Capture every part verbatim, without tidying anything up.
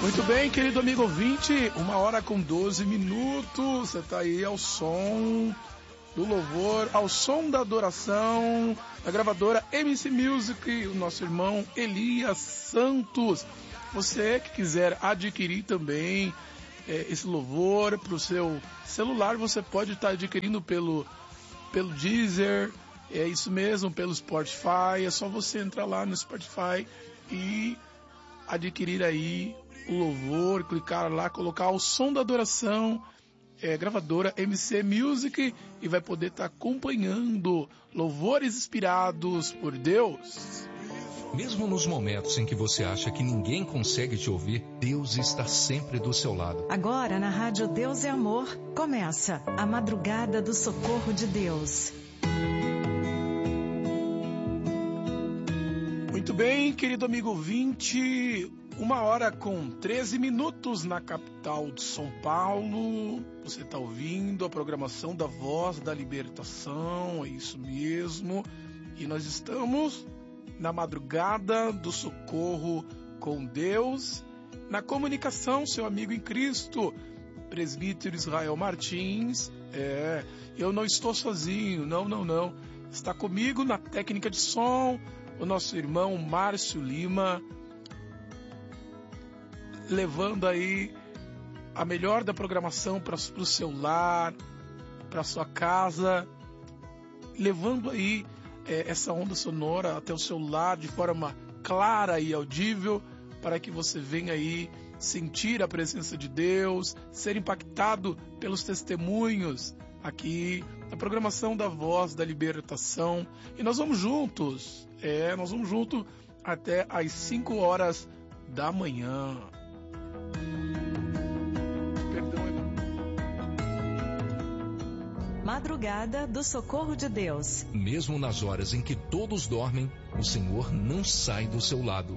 Muito bem, querido amigo ouvinte, uma hora com doze minutos, você está aí ao som do louvor, ao som da adoração, da gravadora M C Music, o nosso irmão Elias Santos. Você que quiser adquirir também é, esse louvor para o seu celular, você pode estar tá adquirindo pelo, pelo Deezer, é isso mesmo, pelo Spotify, é só você entrar lá no Spotify e adquirir aí o louvor, clicar lá, colocar o som da adoração, é, gravadora M C Music, e vai poder estar tá acompanhando louvores inspirados por Deus. Mesmo nos momentos em que você acha que ninguém consegue te ouvir, Deus está sempre do seu lado. Agora na Rádio Deus é Amor, começa a Madrugada do Socorro de Deus. Muito bem, querido amigo ouvinte, uma hora com treze minutos na capital de São Paulo. Você está ouvindo a programação da Voz da Libertação, é isso mesmo. E nós estamos na Madrugada do Socorro com Deus, na comunicação, seu amigo em Cristo, presbítero Israel Martins. É, eu não estou sozinho, não, não, não. Está comigo na técnica de som o nosso irmão Márcio Lima, levando aí a melhor da programação para o seu lar, para a sua casa, levando aí é, essa onda sonora até o seu lar de forma clara e audível, para que você venha aí sentir a presença de Deus, ser impactado pelos testemunhos aqui na programação da Voz da Libertação. E nós vamos juntos, é, nós vamos juntos até às cinco horas da manhã. Madrugada do Socorro de Deus. Mesmo nas horas em que todos dormem, o Senhor não sai do seu lado.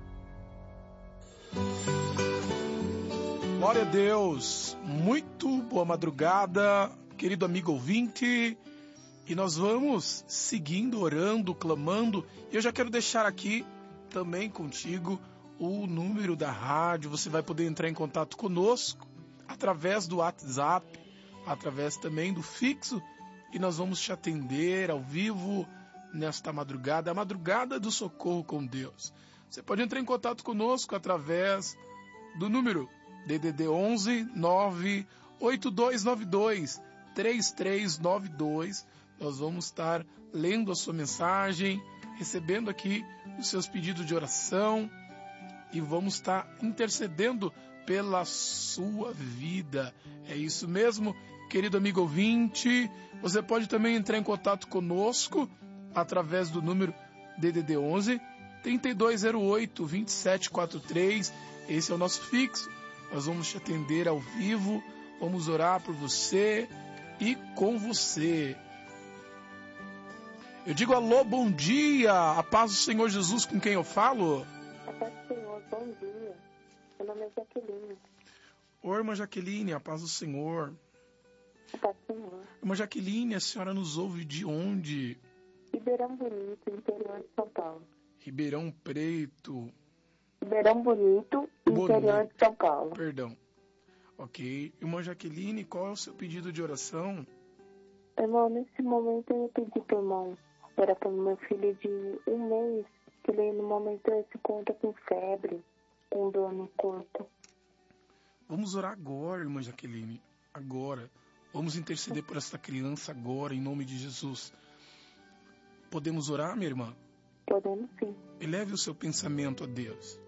Glória a Deus, muito boa madrugada, querido amigo ouvinte, e nós vamos seguindo, orando, clamando. E eu já quero deixar aqui também contigo o número da rádio. Você vai poder entrar em contato conosco através do WhatsApp, através também do fixo, e nós vamos te atender ao vivo nesta madrugada, a madrugada do socorro com Deus. Você pode entrar em contato conosco através do número D D D onze nove oito dois nove dois três três nove dois. Nós vamos estar lendo a sua mensagem, recebendo aqui os seus pedidos de oração e vamos estar intercedendo pela sua vida. É isso mesmo, querido amigo ouvinte. Você pode também entrar em contato conosco através do número D D D onze trinta e dois zero oito vinte e sete quarenta e três. Esse é o nosso fixo. Nós vamos te atender ao vivo, vamos orar por você e com você. Eu digo alô, bom dia, a paz do Senhor Jesus, com quem eu falo? A paz do Senhor, bom dia. Meu nome é Jaqueline. Oi, irmã Jaqueline, a paz do Senhor. A paz do Senhor. Irmã Jaqueline, a senhora nos ouve de onde? Ribeirão Bonito, interior de São Paulo. Ribeirão Preto. Ribeirão Bonito, interior Bonito. de São Paulo. Perdão. Ok. Irmã Jaqueline, qual é o seu pedido de oração? Irmão, nesse momento eu pedi para o irmão, era para o meu filho de um mês, que ele no momento se encontra com febre, com dor no corpo. Vamos orar agora, irmã Jaqueline. Agora. Vamos interceder por esta criança agora, em nome de Jesus. Podemos orar, minha irmã? Podemos sim. Eleve o seu pensamento a Deus.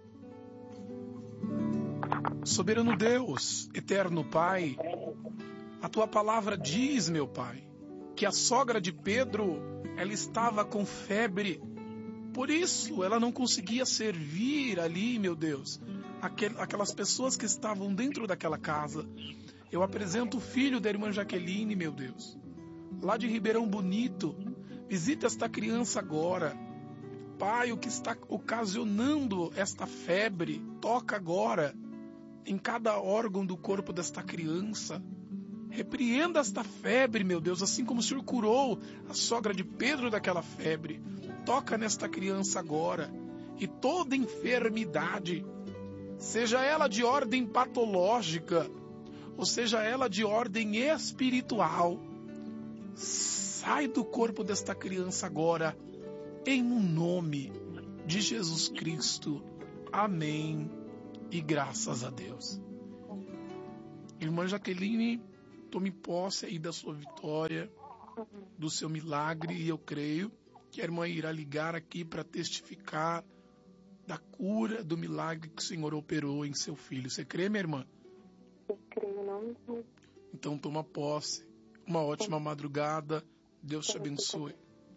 Soberano Deus, eterno Pai, a tua palavra diz, meu Pai, que a sogra de Pedro, ela estava com febre, por isso ela não conseguia servir ali, meu Deus, aquelas pessoas que estavam dentro daquela casa. Eu apresento o filho da irmã Jaqueline, meu Deus, lá de Ribeirão Bonito. Visita esta criança agora. Pai, o que está ocasionando esta febre, toca agora em cada órgão do corpo desta criança. Repreenda esta febre, meu Deus, assim como o Senhor curou a sogra de Pedro daquela febre. Toca nesta criança agora. E toda enfermidade seja ela de ordem patológica, ou seja ela de ordem espiritual, sai do corpo desta criança agora, em nome de Jesus Cristo. Amém. E graças a Deus. Irmã Jaqueline, tome posse aí da sua vitória, do seu milagre, e eu creio que a irmã irá ligar aqui para testificar da cura, do milagre que o Senhor operou em seu filho. Você crê, minha irmã? Eu creio, não. Então toma posse. Uma ótima madrugada. Deus te abençoe.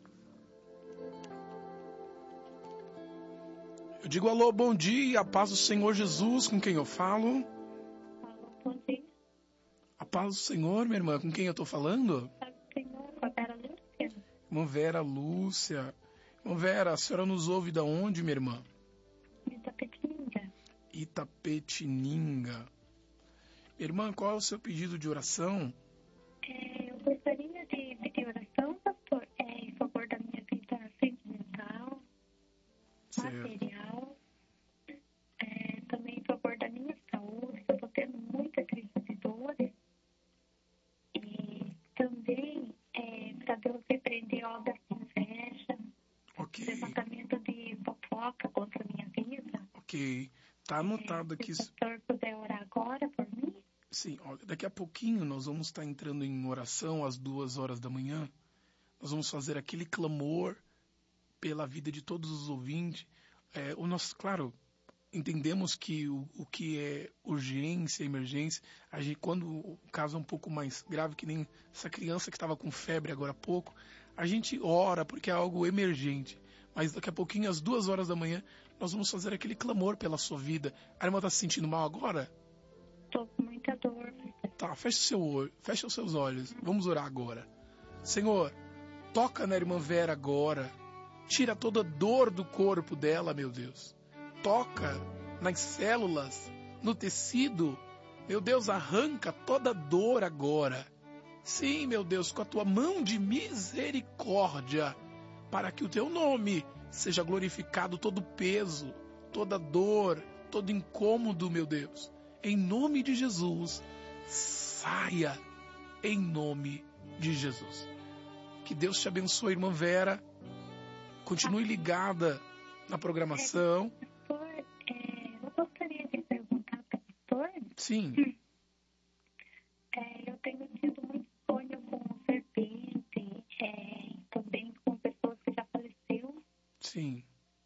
Eu digo alô, bom dia, a paz do Senhor Jesus, com quem eu falo? Bom dia. A paz do Senhor, minha irmã, com quem eu estou falando? Senhor, com a Vera Lúcia. Irmã Vera Lúcia. Irmã Vera, a senhora nos ouve da onde, minha irmã? Itapetininga. Itapetininga. Minha irmã, qual é o seu pedido de oração? É, eu gostaria de pedir oração, pastor, é, em favor da minha vida sentimental, Certo. material, é, também em favor da minha saúde, eu estou tendo muita crise de dores, e também é, para Deus repreender obras de inveja, Ok, levantamento de fofoca contra a minha vida. ok. Tá anotado aqui. Se o pastor puder orar agora por mim. Sim, olha, daqui a pouquinho nós vamos estar entrando em oração às duas horas da manhã. Nós vamos fazer aquele clamor pela vida de todos os ouvintes. É, o nosso, claro, entendemos que o, o que é urgência, emergência, a gente, quando o caso é um pouco mais grave, que nem essa criança que estava com febre agora há pouco, a gente ora porque é algo emergente. Mas daqui a pouquinho, às duas horas da manhã, nós vamos fazer aquele clamor pela sua vida. A irmã está se sentindo mal agora? Estou com muita dor. Tá, feche, seu olho, feche os seus olhos. Vamos orar agora. Senhor, toca na irmã Vera agora. Tira toda dor do corpo dela, meu Deus. Toca nas células, no tecido. Meu Deus, arranca toda dor agora. Sim, meu Deus, com a tua mão de misericórdia, para que o teu nome seja glorificado, todo peso, toda dor, todo incômodo, meu Deus. Em nome de Jesus, saia em nome de Jesus. Que Deus te abençoe, irmã Vera. Continue ligada na programação. Pastor, é, eu gostaria de perguntar para o pastor. Sim. É, eu tenho tido muito sonho com serpente, é, também com pessoas que já faleceram. Sim.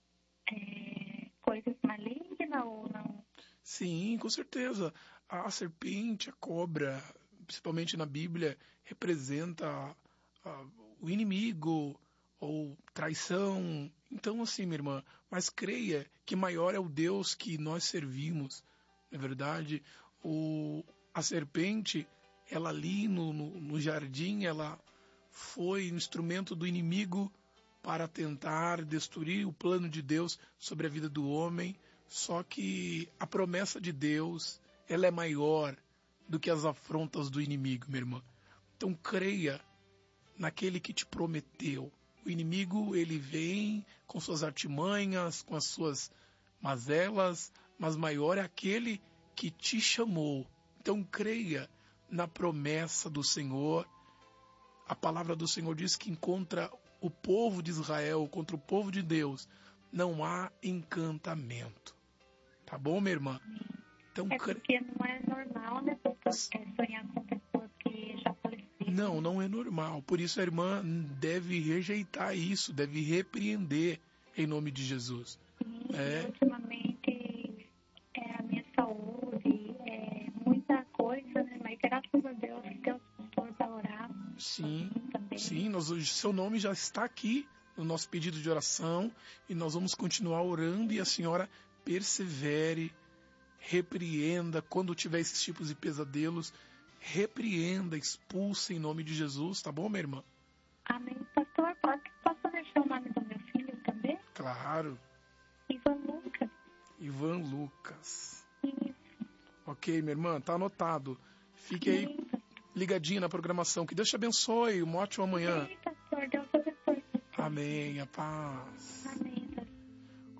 É, coisas malignas ou não? Sim, com certeza. A serpente, a cobra, principalmente na Bíblia, representa a, a, o inimigo ou traição. Então, assim, minha irmã, mas creia que maior é o Deus que nós servimos. Na verdade, o, a serpente, ela ali no, no, no jardim, ela foi instrumento do inimigo para tentar destruir o plano de Deus sobre a vida do homem. Só que a promessa de Deus, ela é maior do que as afrontas do inimigo, minha irmã. Então creia naquele que te prometeu. O inimigo, ele vem com suas artimanhas, com as suas mazelas, mas maior é aquele que te chamou. Então creia na promessa do Senhor. A palavra do Senhor diz que contra o povo de Israel, contra o povo de Deus, não há encantamento. Tá bom, minha irmã? Então, É porque não é normal, né, pastor, é sonhar com pessoas que já faleceram. Não, não é normal. Por isso a irmã deve rejeitar isso, deve repreender em nome de Jesus. Sim, É. ultimamente é a minha saúde, é muita coisa, né? Mas graças a Deus, Deus pastor para orar. Sim, também. sim, nós, hoje, seu nome já está aqui no nosso pedido de oração e nós vamos continuar orando e a senhora persevere, repreenda quando tiver esses tipos de pesadelos, repreenda, expulsa em nome de Jesus, tá bom, minha irmã? Amém. Pastor, pode, posso deixar o nome do meu filho também? Claro, Ivan Lucas. Ivan Lucas. Isso. Ok, minha irmã, tá anotado. Fique aí Amém, ligadinha na programação. Que Deus te abençoe, uma ótima manhã. Amém, pastor. Deus abençoe. Amém, a paz. Amém, pastor.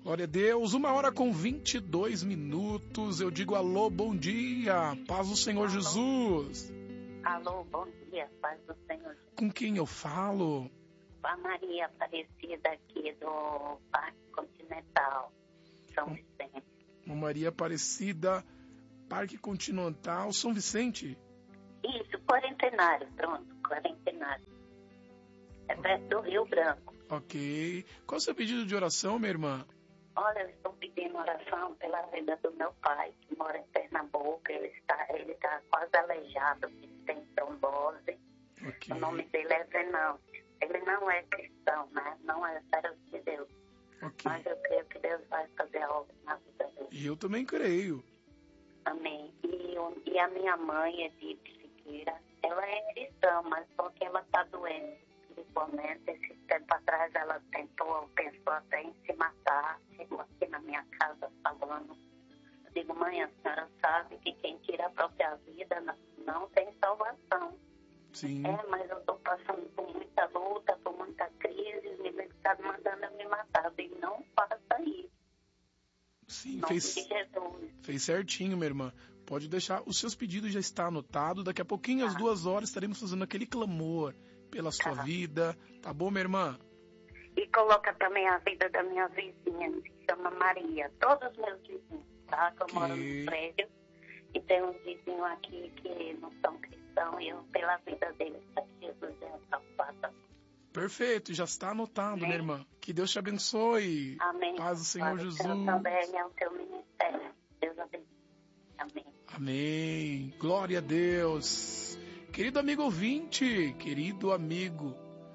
Glória a Deus, uma hora com vinte e dois minutos. Eu digo alô, bom dia, paz do Senhor alô. Jesus. Alô, bom dia, paz do Senhor Jesus. Com quem eu falo? Com a Maria Aparecida aqui do Parque Continental, São Vicente. Uma Maria Aparecida, Parque Continental, São Vicente? Isso, quarentenário, pronto, quarentenário. É perto do Rio Branco. Ok. Qual é o seu pedido de oração, minha irmã? Olha, eu estou pedindo oração pela vida do meu pai, que mora em Pernambuco. Ele está, ele está quase aleijado, ele tem trombose. Okay. O nome dele é Venâncio. Ele não é cristão, né? Não é servo de Deus. Okay. Mas eu creio que Deus vai fazer algo na vida dele. E eu também creio. Amém. E, e a minha mãe, Edith Siqueira, ela é cristã, mas só que ela está doente. Principalmente, esse tempo atrás ela tentou, pensou até em se matar, chegou aqui na minha casa falando. Eu digo, mãe, a senhora sabe que quem tira a própria vida não, não tem salvação. Sim. É, mas eu estou passando por muita luta, por muita crise, e ele está mandando eu me matar. Eu digo, não faça isso. Sim, não fez, fez certinho, minha irmã. Pode deixar, os seus pedidos já estão anotados. Daqui a pouquinho, às ah. duas horas, estaremos fazendo aquele clamor pela sua ah. vida. Tá bom, minha irmã? E coloca também a vida da minha vizinha, que se chama Maria. Todos os meus vizinhos, tá? Que eu okay. moro no prédio. E tem uns vizinhos aqui que não são cristãos. E eu, pela vida deles, para que Jesus é salvado. Perfeito, já está anotado, Amém. Minha irmã. Que Deus te abençoe. Amém. Paz do Senhor Paz Jesus. Também é o teu ministério. Deus abençoe. Amém. Amém. Glória a Deus. Querido amigo ouvinte, querido amigo,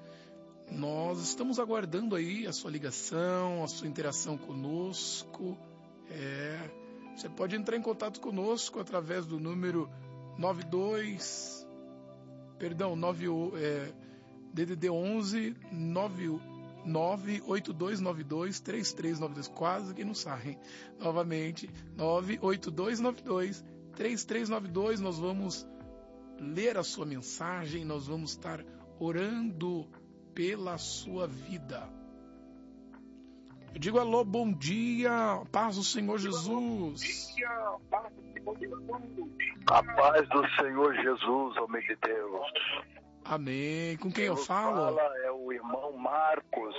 nós estamos aguardando aí a sua ligação, a sua interação conosco. É, você pode entrar em contato conosco através do número nove dois, perdão, nove, é, D D D onze nove oito dois nove dois três três nove dois, quase que não sai. Novamente, nove oito dois nove dois três três nove dois, nós vamos ler a sua mensagem, nós vamos estar orando pela sua vida. Eu digo alô, bom dia, paz do Senhor Jesus. A paz do Senhor Jesus, homem de Deus. Amém. Com quem eu falo? Fala é o irmão Marcos.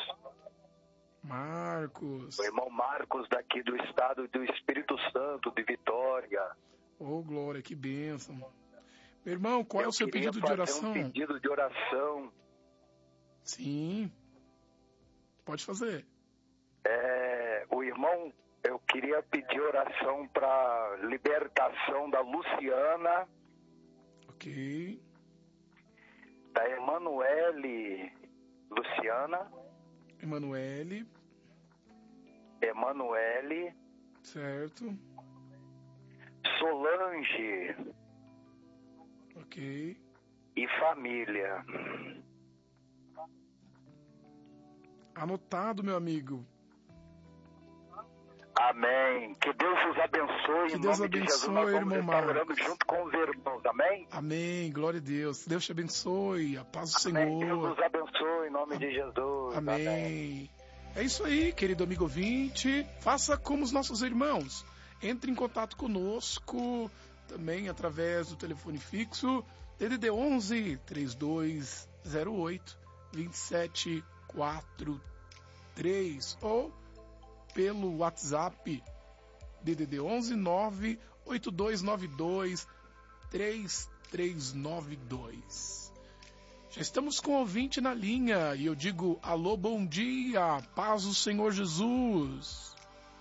Marcos. O irmão Marcos daqui do estado do Espírito Santo, de Vitória. Oh, glória, que bênção. Meu irmão, qual eu é o seu pedido de oração? Um pedido de oração. Sim. Pode fazer. É, o irmão, eu queria pedir oração para libertação da Luciana. Ok. Da Emanuele Luciana. Emanuele. Emanuele. Certo. Solange. Ok. E família. Anotado, meu amigo. Amém. Que Deus os abençoe. Que Deus abençoe, irmão Marcos. Orando junto com os irmãos. Amém? Amém. Glória a Deus. Deus te abençoe. A paz do Amém. Senhor. Deus os abençoe em nome de Jesus. Amém. Amém. É isso aí, querido amigo ouvinte. Faça como os nossos irmãos. Entre em contato conosco também através do telefone fixo D D D onze, trinta e dois zero oito, vinte e sete quarenta e três ou pelo WhatsApp D D D onze, nove oito dois nove dois, três três nove dois. Já estamos com o ouvinte na linha e eu digo alô, bom dia, paz do Senhor Jesus.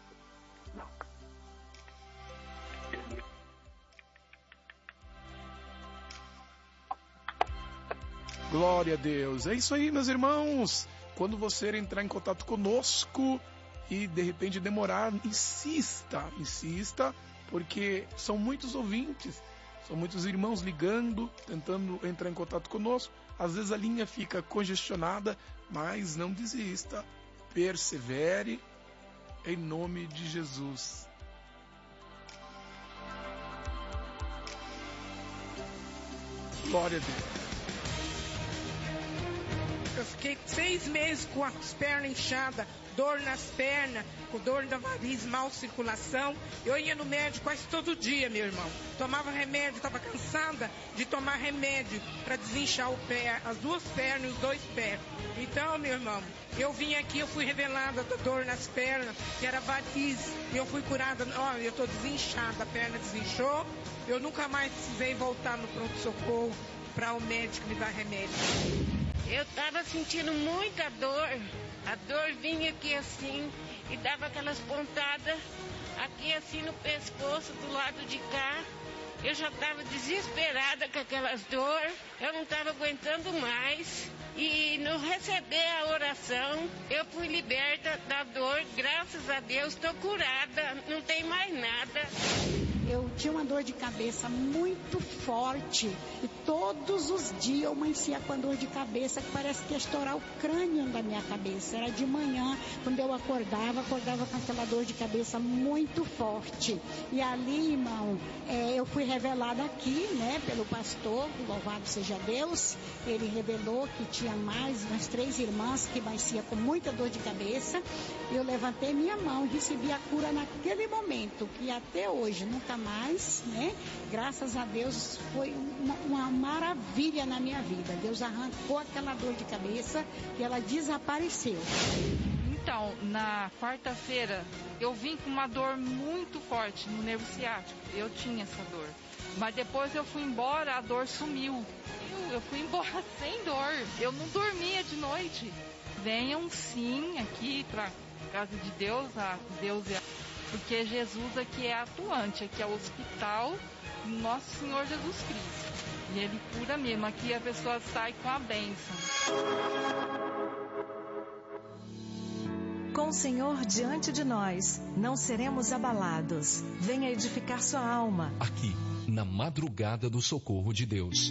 Glória a Deus. É isso aí, meus irmãos. Quando você entrar em contato conosco e de repente demorar, insista, insista, porque são muitos ouvintes, são muitos irmãos ligando, tentando entrar em contato conosco. Às vezes a linha fica congestionada, mas não desista, persevere em nome de Jesus. Glória a Deus. Eu fiquei seis meses com as pernas inchadas, dor nas pernas, com dor da variz, mal circulação. Eu ia no médico quase todo dia, meu irmão. Tomava remédio, estava cansada de tomar remédio para desinchar o pé, as duas pernas e os dois pés. Então, meu irmão, eu vim aqui, eu fui revelada da dor nas pernas, que era variz, e eu fui curada. Ó, eu tô desinchada, a perna desinchou. Eu nunca mais precisei voltar no pronto-socorro para o médico me dar remédio. Eu tava sentindo muita dor. A dor vinha aqui assim e dava aquelas pontadas aqui assim no pescoço do lado de cá. Eu já estava desesperada com aquelas dores. Eu não estava aguentando mais. E no receber a oração, eu fui liberta da dor. Graças a Deus, estou curada. Não tem mais nada. Eu tinha uma dor de cabeça muito forte e todos os dias eu amanhecia com a dor de cabeça que parece que ia estourar o crânio da minha cabeça. Era de manhã, quando eu acordava, acordava com aquela dor de cabeça muito forte. E ali, irmão, é, eu fui revelada aqui, né, pelo pastor, louvado seja Deus. Ele revelou que tinha mais umas três irmãs que amanhecia com muita dor de cabeça. Eu levantei minha mão e recebi a cura naquele momento, que até hoje nunca mais, né? Graças a Deus foi uma, uma maravilha na minha vida. Deus arrancou aquela dor de cabeça e ela desapareceu. Então, na quarta-feira, eu vim com uma dor muito forte no nervo ciático. Eu tinha essa dor. Mas depois eu fui embora, a dor sumiu. Eu, eu fui embora sem dor. Eu não dormia de noite. Venham sim aqui para casa de Deus, a Deus é, porque Jesus aqui é atuante, aqui é o hospital do nosso Senhor Jesus Cristo. E Ele cura mesmo, aqui a pessoa sai com a bênção. Com o Senhor diante de nós, não seremos abalados. Venha edificar sua alma. Aqui, na madrugada do socorro de Deus.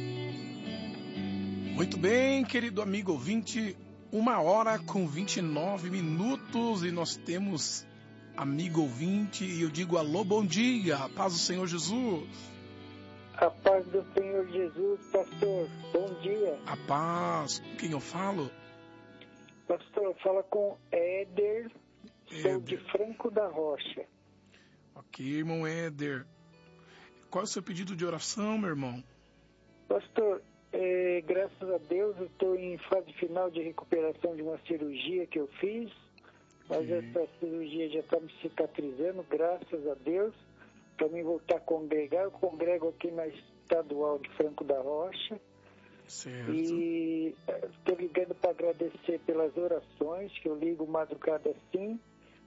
Muito bem, querido amigo ouvinte, uma hora com vinte e nove minutos e nós temos amigo ouvinte e eu digo alô, bom dia, a paz do Senhor Jesus. A paz do Senhor Jesus, pastor, bom dia. A paz, com quem eu falo? Pastor, fala com Éder, Éder. Sou de Franco da Rocha. Ok, irmão Éder. Qual é o seu pedido de oração, meu irmão? Pastor, é, graças a Deus eu estou em fase final de recuperação de uma cirurgia que eu fiz, mas okay. Essa cirurgia já está me cicatrizando, graças a Deus, para mim voltar a congregar. Eu congrego aqui na estadual de Franco da Rocha. Certo. E estou ligando para agradecer pelas orações, que eu ligo madrugada assim,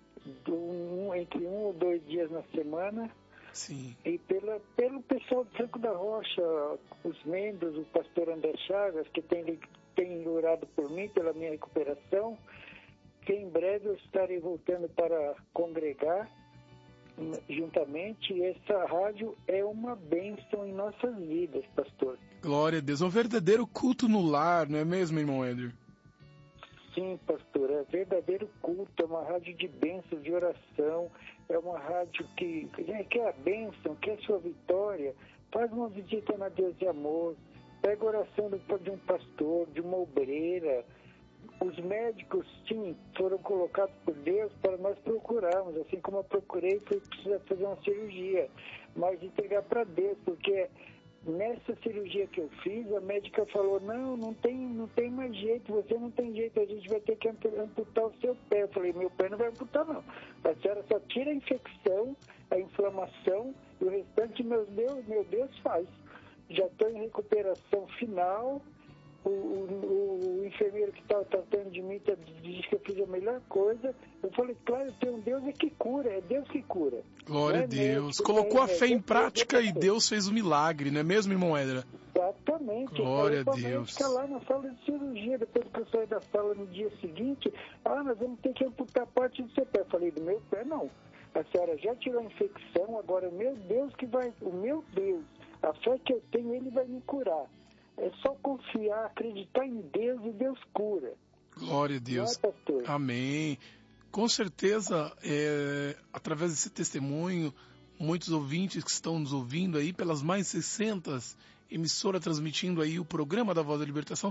um, entre um ou dois dias na semana. Sim. E pela, pelo pessoal de Franco da Rocha, os membros, o pastor André Chagas, que tem, tem orado por mim, pela minha recuperação, que em breve eu estarei voltando para congregar juntamente. E essa rádio é uma bênção em nossas vidas, pastor. Glória a Deus, é um verdadeiro culto no lar, não é mesmo, irmão Éder? Sim, pastor, é verdadeiro culto, é uma rádio de bênção, de oração, é uma rádio que quer a bênção, quer a sua vitória. Faz uma visita na Deus de Amor, pega a oração de um pastor, de uma obreira. Os médicos, sim, foram colocados por Deus para nós procurarmos, assim como eu procurei, fui precisar fazer uma cirurgia, mas entregar para Deus, porque nessa cirurgia que eu fiz, a médica falou, não, não tem, não tem mais jeito, você não tem jeito, a gente vai ter que amputar o seu pé. Eu falei, meu pé não vai amputar não, a senhora só tira a infecção, a inflamação, e o restante, meu Deus, meu Deus faz. Já estou em recuperação final. O, o, o enfermeiro que estava tratando de mim disse que eu fiz a melhor coisa. Eu falei, claro, tem um Deus que cura, é Deus que cura. Glória a Deus. Colocou a fé em prática e Deus fez o milagre, não é mesmo, irmão Éder? Exatamente. Glória a Deus. Fica lá na sala de cirurgia, depois que eu saí da sala no dia seguinte, ah, nós vamos ter que amputar parte do seu pé. Eu falei, do meu pé não. A senhora já tirou a infecção, agora o meu Deus que vai, o meu Deus, a fé que eu tenho, Ele vai me curar. É só confiar, acreditar em Deus e Deus cura. Glória a Deus. Não é, pastor? Amém. Com certeza, é, através desse testemunho, muitos ouvintes que estão nos ouvindo aí, pelas mais de seiscentas emissoras transmitindo aí o programa da Voz da Libertação,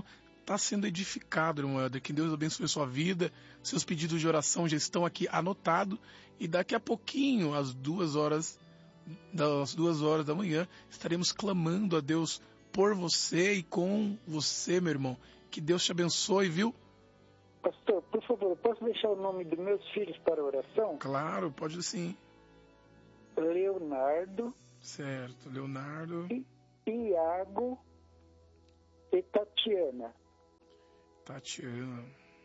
está sendo edificado, irmão Éder. Que Deus abençoe sua vida. Seus pedidos de oração já estão aqui anotados. E daqui a pouquinho, às duas horas, das duas horas da manhã, estaremos clamando a Deus por você e com você, meu irmão. Que Deus te abençoe, viu? Pastor, por favor, posso deixar o nome dos meus filhos para oração? Claro, pode sim. Leonardo. Certo, Leonardo. I, Iago e Tatiana. Tatiana.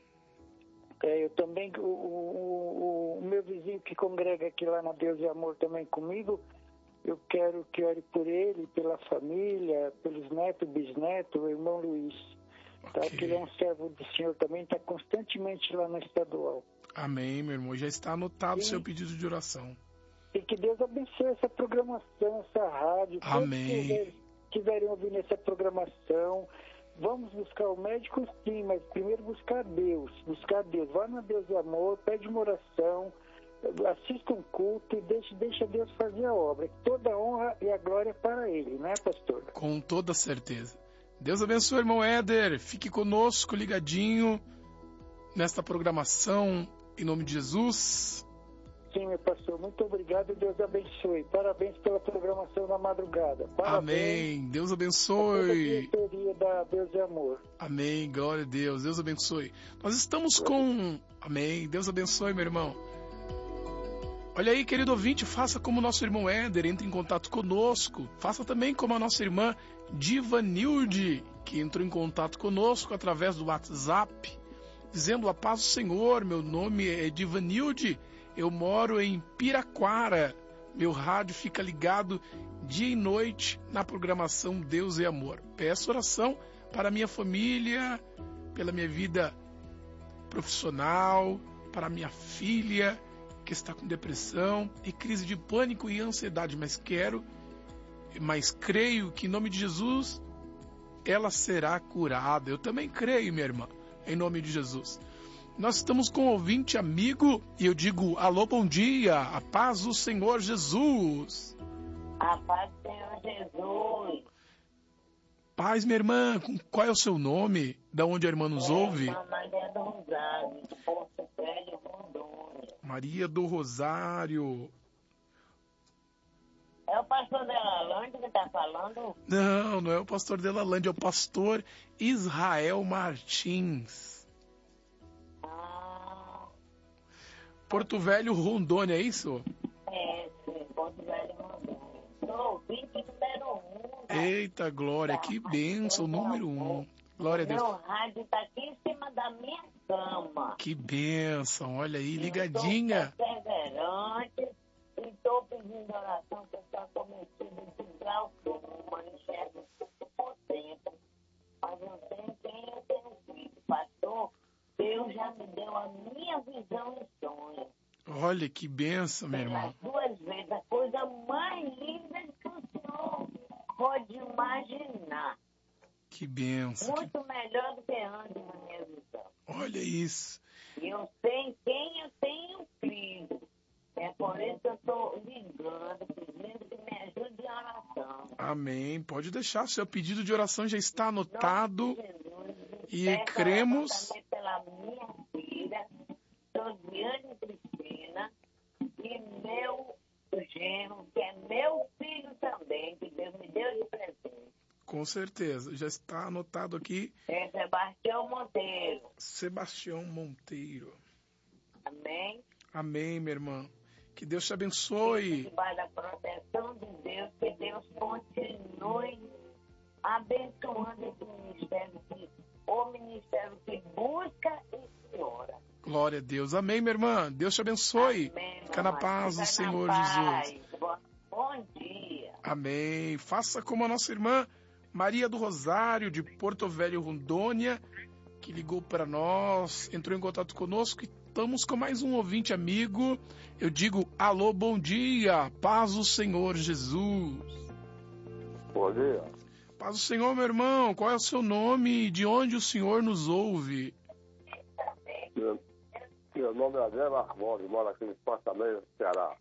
É, eu também, o, o, o, o meu vizinho que congrega aqui lá na Deus e Amor também comigo, eu quero que ore por ele, pela família, pelos netos, bisnetos, o irmão Luiz. Tá? Okay. Que ele é um servo do Senhor também, está constantemente lá no estadual. Amém, meu irmão. Já está anotado o e, seu pedido de oração. E que Deus abençoe essa programação, essa rádio. Amém. Todos que estiverem ouvindo essa programação, vamos buscar o médico sim, mas primeiro buscar Deus. Buscar Deus. Vá na Deus e Amor, pede uma oração, assista um culto e deixa, deixa Deus fazer a obra. Toda a honra e a glória para Ele, não é, pastor? Com toda certeza. Deus abençoe, irmão Éder. Fique conosco, ligadinho, nesta programação, em nome de Jesus. Sim, meu pastor. Muito obrigado e Deus abençoe. Parabéns pela programação da madrugada. Parabéns. Amém. Deus abençoe. A toda a da Deus e Amor. Amém. Glória a Deus. Deus abençoe. Nós estamos com... Amém. Deus abençoe, meu irmão. Olha aí, querido ouvinte, faça como o nosso irmão Éder, entre em contato conosco. Faça também como a nossa irmã Divanilde, que entrou em contato conosco através do WhatsApp, dizendo: a paz do Senhor, meu nome é Divanilde, eu moro em Piraquara, meu rádio fica ligado dia e noite na programação Deus e Amor. Peço oração para minha família, pela minha vida profissional, para minha filha, que está com depressão e crise de pânico e ansiedade, mas quero, mas creio que em nome de Jesus ela será curada. Eu também creio, minha irmã, em nome de Jesus. Nós estamos com um ouvinte amigo e eu digo: alô, bom dia, a paz do Senhor Jesus. A paz do Senhor Jesus. Paz, minha irmã, qual é o seu nome? Da onde a irmã nos é, ouve? Maria do Rosário, de Porto Velho, Rondônia. Maria do Rosário. É o pastor Delalande que está falando? Não, não é o pastor Delalande, é o pastor Israel Martins. Ah. Porto Velho, Rondônia, é isso? É, sim, Porto Velho, Rondônia. Sou ouvinte número um. Eita, glória, que bênção, número um. Glória a Deus. Meu rádio está aqui em cima da minha cama. Que bênção, olha aí, ligadinha. Eu sou perseverante e estou pedindo oração que eu estou cometido de glaucoma, enxergo tudo por dentro. Mas não sei quem eu tenho visto. Pastor, Deus já me deu a minha visão e sonho. Olha que bênção, minha irmã. Pelas duas vezes, a coisa mais linda que o senhor pode imaginar. Que bênção. Muito que... melhor do que antes na minha visão. Olha isso. E eu sei em quem eu tenho crido. É por isso que eu estou ligando, pedindo que me ajude em oração. Amém. Pode deixar, seu pedido de oração já está anotado. Jesus, e cremos. Também pela minha filha, Josiane Cristina, e meu genro, que é meu filho também, que Deus me deu de presente. Com certeza, já está anotado aqui. É Sebastião Monteiro. Sebastião Monteiro. Amém. Amém, minha irmã. Que Deus te abençoe. Debaixo da proteção de Deus, que Deus continue abençoando esse ministério, que, o ministério que busca e que ora. Glória a Deus. Amém, minha irmã. Deus te abençoe. Amém, Fica na paz do Senhor Jesus. Bom dia. Amém. Faça como a nossa irmã Maria do Rosário, de Porto Velho, Rondônia, que ligou para nós, entrou em contato conosco e estamos com mais um ouvinte amigo. Eu digo: alô, bom dia, paz do Senhor Jesus. Bom dia. Paz do Senhor, meu irmão, qual é o seu nome e de onde o Senhor nos ouve? Meu, meu nome é André Barbosa, moro aqui no Fortaleza, Ceará.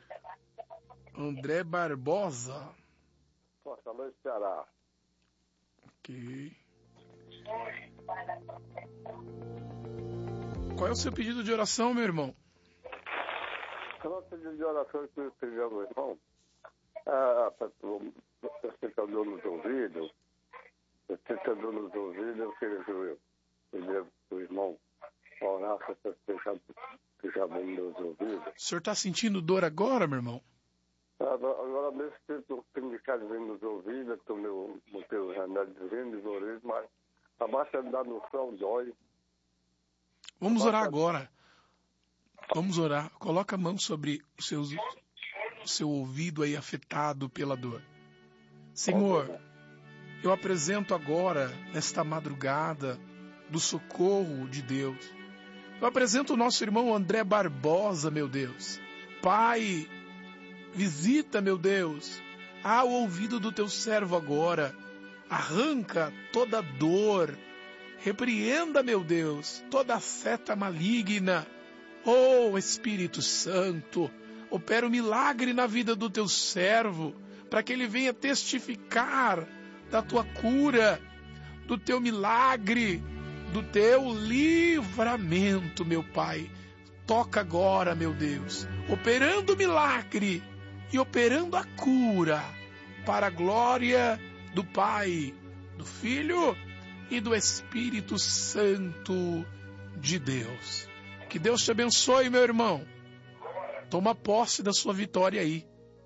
André Barbosa. Fortaleza, Ceará. Ok. Qual é o seu pedido de oração, meu irmão? Qual pedido de oração que eu tenho, meu irmão? Ah, você está dando nos ouvidos, você está dando nos ouvidos, eu queria que eu queria que o irmão orasse para você que já vem nos ouvidos. O senhor está sentindo dor agora, meu irmão? Agora mesmo eu tenho que ficar vindo nos ouvidos, que o meu, o teu remédio vindo nos ouvidos, mas a baixa da noção dói. Vamos orar agora. Vamos orar. Coloca a mão sobre os seus, o seu ouvido aí afetado pela dor. Senhor, eu apresento agora, nesta madrugada, do socorro de Deus. Eu apresento o nosso irmão André Barbosa, meu Deus. Pai, visita, meu Deus, ao ouvido do teu servo agora. Arranca toda dor. Repreenda, meu Deus, toda seta maligna. Oh, Espírito Santo, opera um milagre na vida do teu servo, para que ele venha testificar da tua cura, do teu milagre, do teu livramento, meu Pai. Toca agora, meu Deus, operando o milagre e operando a cura, para a glória do Pai, do Filho e do Espírito Santo de Deus. Que Deus te abençoe, meu irmão. Toma posse da sua vitória aí.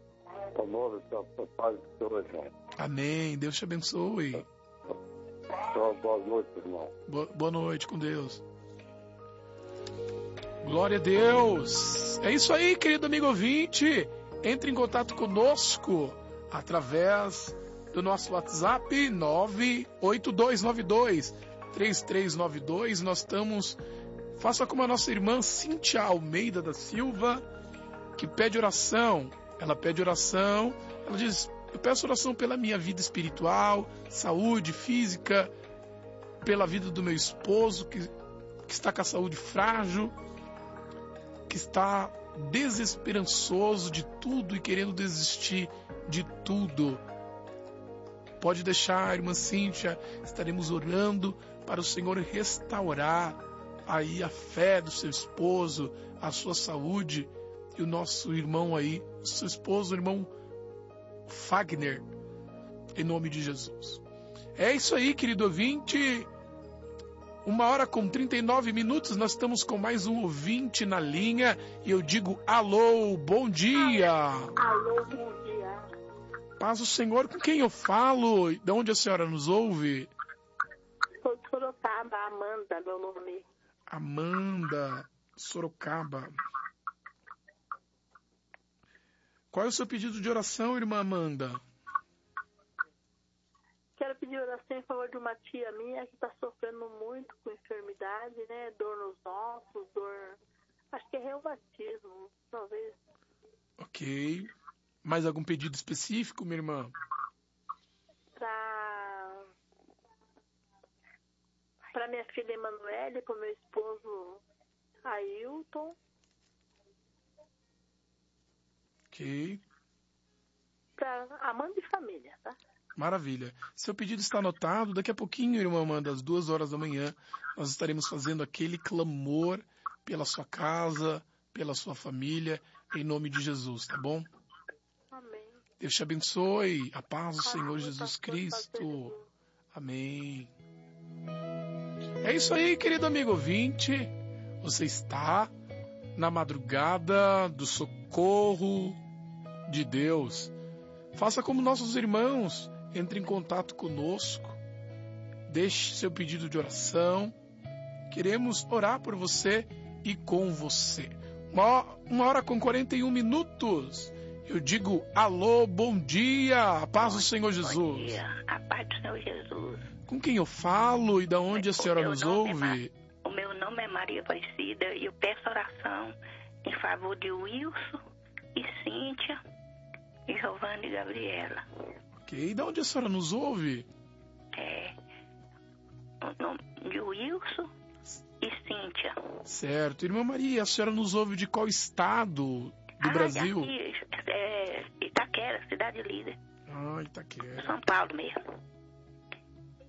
Amém. Deus te abençoe. Boa noite, irmão. Boa, boa noite, com Deus. Glória a Deus. É isso aí, querido amigo ouvinte. Entre em contato conosco através do nosso WhatsApp nove oito dois nove dois três três nove dois. Nós estamos... Faça como a nossa irmã Cíntia Almeida da Silva, que pede oração. Ela pede oração, ela diz: eu peço oração pela minha vida espiritual, saúde física, pela vida do meu esposo, que, que está com a saúde frágil, que está desesperançoso de tudo e querendo desistir de tudo. Pode deixar, irmã Cíntia, estaremos orando para o Senhor restaurar aí a fé do seu esposo, a sua saúde, e o nosso irmão aí, o seu esposo, o irmão Fagner, em nome de Jesus. É isso aí, querido ouvinte. Uma hora com trinta e nove minutos, nós estamos com mais um ouvinte na linha, e eu digo alô, bom dia. Alô, bom dia. Paz o Senhor, com quem eu falo? De onde a senhora nos ouve? Sou de Sorocaba, Amanda, meu nome. Amanda, Sorocaba. Qual é o seu pedido de oração, irmã Amanda? Quero pedir oração em favor de uma tia minha que está sofrendo muito com enfermidade, né? Dor nos ossos, dor... Acho que é reumatismo, talvez. Ok. Mais algum pedido específico, minha irmã? Para... Para minha filha Emanuele, para o meu esposo Ailton. Ok. Para Amanda e família, tá? Maravilha. Seu pedido está anotado. Daqui a pouquinho, irmã Amanda, às duas horas da manhã, nós estaremos fazendo aquele clamor pela sua casa, pela sua família, em nome de Jesus, tá bom? Amém. Deus te abençoe. A paz do Senhor Jesus Cristo. Amém. É isso aí, querido amigo ouvinte. Você está na madrugada do socorro de Deus. Faça como nossos irmãos. Entre em contato conosco. Deixe seu pedido de oração. Queremos orar por você e com você. Uma, uma hora com quarenta e um minutos. Eu digo alô, bom dia. A paz do Senhor Jesus. Bom dia. A paz do Senhor Jesus. Com quem eu falo e da onde a senhora nos ouve? É, o meu nome é Maria Aparecida e eu peço oração em favor de Wilson e Cíntia e Giovanna e Gabriela. Ok, e da onde a senhora nos ouve? É, o nome de Wilson e Cíntia. Certo. Irmã Maria, a senhora nos ouve de qual estado do ah, Brasil? Aqui, é, Itaquera, cidade líder. Ah, Itaquera. São Paulo mesmo.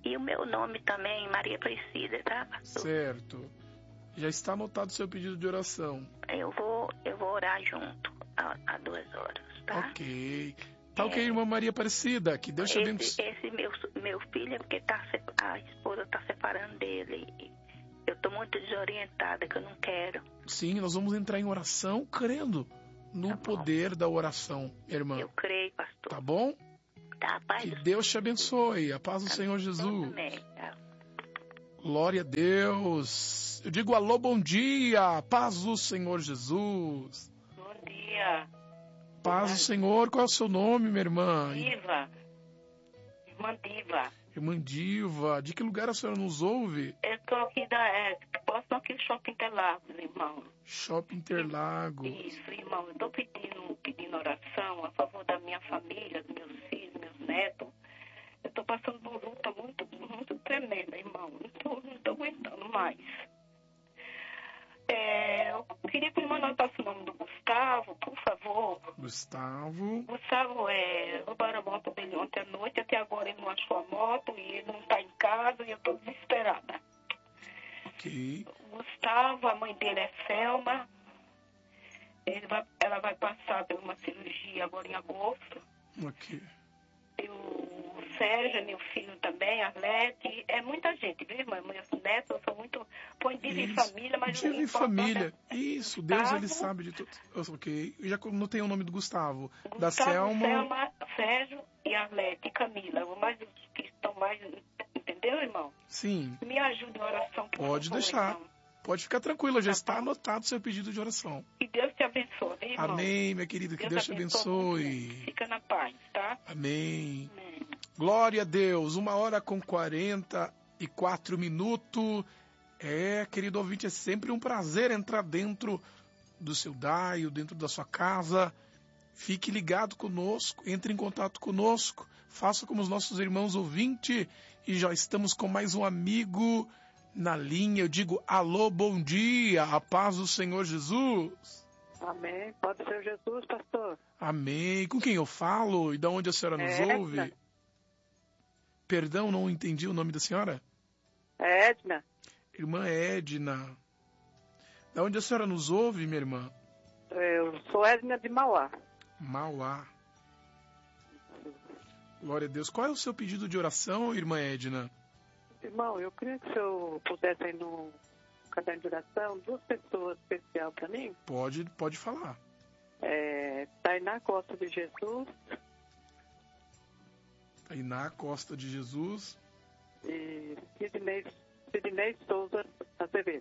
E o meu nome também, Maria Aparecida, tá, pastor? Certo. Já está anotado o seu pedido de oração. Eu vou, eu vou orar junto a, a duas horas, tá? Ok. Tá É. ok, irmã Maria Aparecida, que Deus te Esse, abençoe. esse meu, meu filho é porque tá, se- a esposa está separando dele. E eu estou muito desorientada, que eu não quero. Sim, nós vamos entrar em oração crendo no poder da oração, irmã. Eu creio, pastor. Tá bom? Tá, paz. Que Deus te abençoe. A paz do Senhor Jesus. Amém. Tá. Glória a Deus. Eu digo alô, bom dia. Paz do Senhor Jesus. Bom dia. Paz do Senhor. Qual é o seu nome, minha irmã? Diva. Irmã Diva. Irmã Diva. De que lugar a senhora nos ouve? Eu estou aqui da... É, posso aqui no Shopping Interlagos, irmão. Shopping Interlagos. Isso, irmão. Eu estou pedindo, pedindo oração a favor da minha família, dos meus filhos, meus netos. Eu estou passando por uma luta muito, muito tremenda, irmão. Não estou não tô aguentando mais. É, eu queria que o irmão anotasse o nome do Gustavo, por favor. Gustavo. Gustavo, é, roubaram a moto dele ontem à noite, até agora ele não achou a moto e ele não está em casa e eu estou desesperada. Ok. Gustavo, a mãe dele é Selma. Ele vai, ela vai passar por uma cirurgia agora em agosto. Ok. E o Sérgio, meu filho também, Arlete. É muita gente, viu, irmã? Meus netos são muito... Põe diva em família, mas Diva não em importa. família. Isso, Deus, Gustavo. ele sabe de tudo. Ok. Eu já notei o nome do Gustavo. Da Gustavo, Selma. Selma, Sérgio e Arlete e Camila. Mais os que estão mais... Entendeu, irmão? Sim. Me ajude em oração, por Pode favor, deixar. irmão. Pode ficar tranquila, já está anotado o seu pedido de oração. Que Deus te abençoe, viu, irmão? Amém, minha querida, que Deus te abençoe. Fica na paz, tá? Amém. Glória a Deus. Uma hora com quarenta e quatro minutos. É, querido ouvinte, é sempre um prazer entrar dentro do seu daio, dentro da sua casa. Fique ligado conosco, entre em contato conosco. Faça como os nossos irmãos ouvintes. E já estamos com mais um amigo na linha. Eu digo alô, bom dia. A paz do Senhor Jesus. Amém. Pode ser Jesus, pastor. Amém. Com quem eu falo e de onde a senhora nos É ouve? Edna. Perdão, não entendi o nome da senhora. É Edna. Irmã Edna. Da onde a senhora nos ouve, minha irmã? Eu sou Edna de Mauá. Mauá. Glória a Deus. Qual é o seu pedido de oração, irmã Edna? Irmão, eu queria que o senhor pusesse aí no caderno de oração duas pessoas especiais para mim. Pode, pode falar. É, Tainá Costa de Jesus Tainá Costa de Jesus. e Sidney, Sidney Souza Azevedo.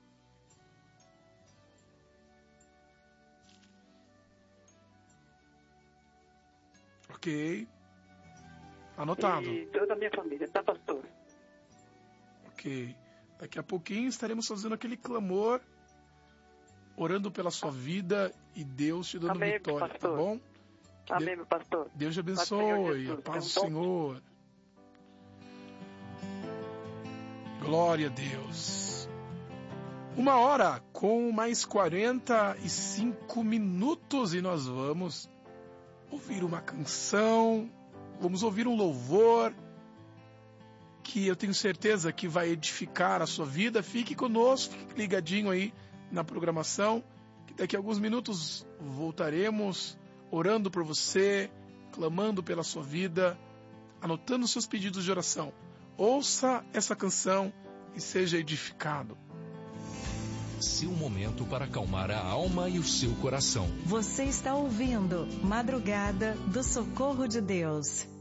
Ok. Anotado. E toda a minha família, tá, pastor? Ok. Daqui a pouquinho estaremos fazendo aquele clamor, orando pela sua vida e Deus te dando Amém, vitória, pastor. tá bom? Que Amém, de- meu pastor. Deus te Paz do Senhor abençoe, Jesus. a paz do Então, Senhor. Glória a Deus. Uma hora com mais quarenta e cinco minutos e nós vamos ouvir uma canção, vamos ouvir um louvor que eu tenho certeza que vai edificar a sua vida. Fique conosco, fique ligadinho aí na programação, que daqui a alguns minutos voltaremos orando por você, clamando pela sua vida, anotando seus pedidos de oração. Ouça essa canção e seja edificado. Seu momento para acalmar a alma e o seu coração. Você está ouvindo Madrugada do Socorro de Deus.